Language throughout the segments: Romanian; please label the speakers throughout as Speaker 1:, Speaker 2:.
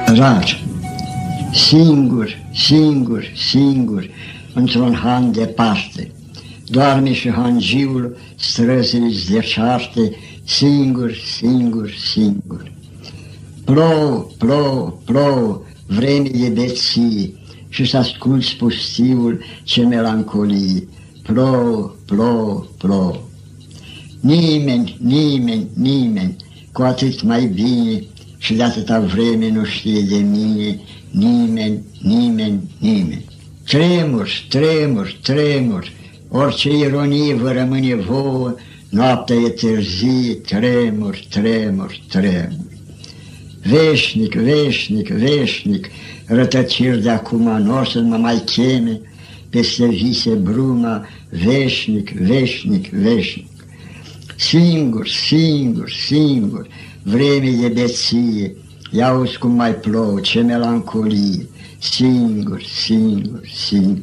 Speaker 1: rar, singur, singur, singur, într-un han departe. Doarme și hangiul străzile zdecarte, singur, singur, singur. Plouă, plouă, plouă, vreme de beție, și să asculți pustiul ce melancolie. Plouă, plouă, plouă. Nimeni, nimeni, nimeni, cu atât mai bine și de atâta vreme nu știe de mine, nimeni, nimeni, nimeni. Tremur, tremur, tremur, orice ironie vă rămâne vouă, noaptea e târzie, tremur, tremur, tremur. Veșnic, veșnic, veșnic, rătăciri de acum n-o să mă mai cheme, peste vise bruma, veșnic, veșnic, veșnic. Singur, singur, singur, vreme de beție, ia-uzi cum mai plouă, ce melancolie, singur, singur, singur.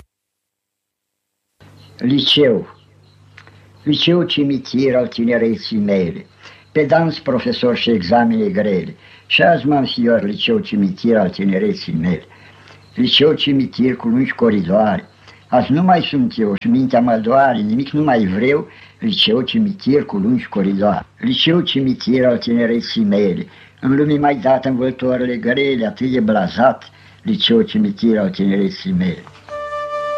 Speaker 1: Liceu. Liceu cimitir al tinereții mele, pedanți, profesori și examene grele. Și azi m-am sior liceu cimitir al tinereții mele. Liceu cimitir cu lungi coridoare. Azi nu mai sunt eu și mintea mă doare, nimic nu mai vreau, liceu cimitir cu lungi coridoare. Liceu cimitir al tinereții mele, în lume mai dat învăltoarele grele, atât de blazat, liceu cimitir al tinereții mele.